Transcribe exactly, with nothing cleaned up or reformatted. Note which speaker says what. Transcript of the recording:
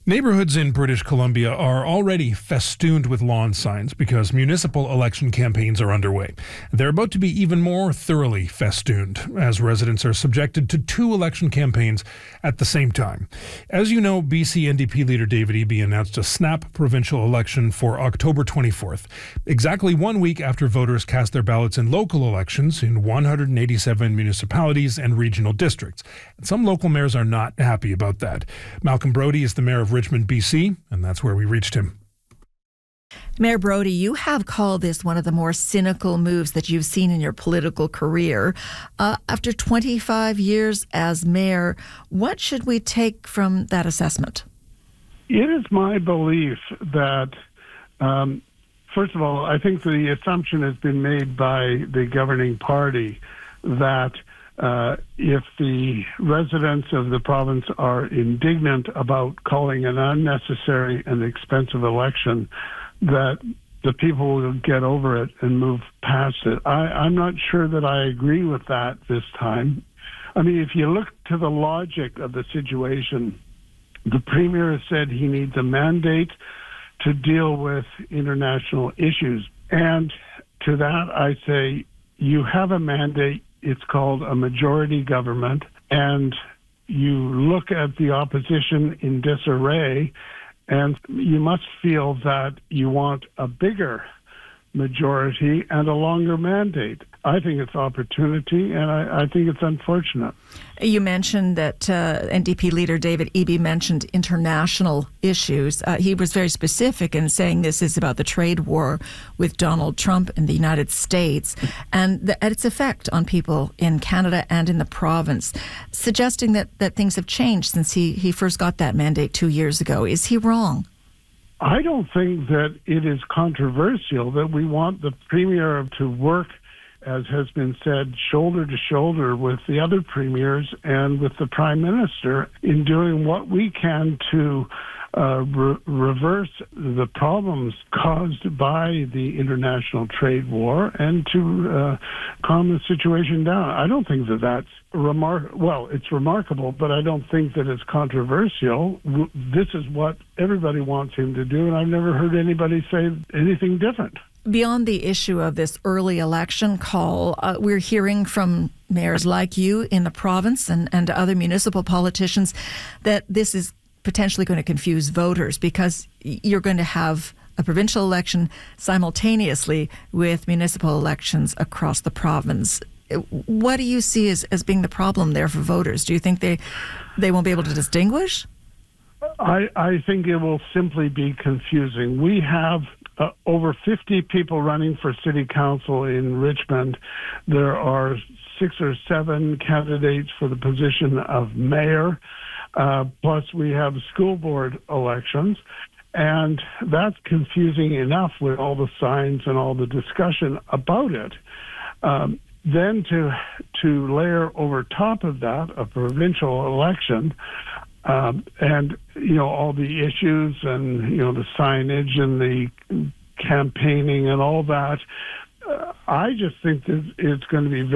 Speaker 1: Neighborhoods in British Columbia are already festooned with lawn signs because municipal election campaigns are underway. They're about to be even more thoroughly festooned as residents are subjected to two election campaigns at the same time. As you know, B C N D P leader David Eby announced a snap provincial election for October twenty-fourth, exactly one week after voters cast their ballots in local elections in one hundred eighty-seven municipalities and regional districts. And some local mayors are not happy about that. Malcolm Brody is the mayor of Richmond, B C, and that's where we reached him.
Speaker 2: Mayor Brody, you have called this one of the more cynical moves that you've seen in your political career. Uh, after twenty-five years as mayor, what should we take from that assessment?
Speaker 3: It is my belief that, um, first of all, I think the assumption has been made by the governing party that Uh, if the residents of the province are indignant about calling an unnecessary and expensive election, that the people will get over it and move past it. I, I'm not sure that I agree with that this time. I mean, if you look to the logic of the situation, the Premier has said he needs a mandate to deal with international issues. And to that, I say, you have a mandate. It's called a majority government, and you look at the opposition in disarray, and you must feel that you want a bigger majority and a longer mandate. I think it's opportunity, and I, I think it's unfortunate.
Speaker 2: You mentioned that uh, N D P leader David Eby mentioned international issues. Uh, he was very specific in saying this is about the trade war with Donald Trump and the United States and, the, and its effect on people in Canada and in the province, suggesting that, that things have changed since he, he first got that mandate two years ago. Is he wrong?
Speaker 3: I don't think that it is controversial that we want the Premier to work, as has been said, shoulder to shoulder with the other premiers and with the Prime Minister in doing what we can to uh, re- reverse the problems caused by the international trade war and to uh, calm the situation down. I don't think that that's remark. Well, it's remarkable, but I don't think that it's controversial. This is what everybody wants him to do, and I've never heard anybody say anything different.
Speaker 2: Beyond the issue of this early election call, uh, we're hearing from mayors like you in the province and, and other municipal politicians that this is potentially going to confuse voters because you're going to have a provincial election simultaneously with municipal elections across the province. What do you see as, as being the problem there for voters? Do you think they, they won't be able to distinguish?
Speaker 3: I, I think it will simply be confusing. We have Uh, over fifty people running for city council in Richmond. There are six or seven candidates for the position of mayor. Uh, plus, we have school board elections. And that's confusing enough with all the signs and all the discussion about it. Um, then to to layer over top of that a provincial election, Um, and, you know, all the issues and, you know, the signage and the campaigning and all that, uh, I just think that it's going to be very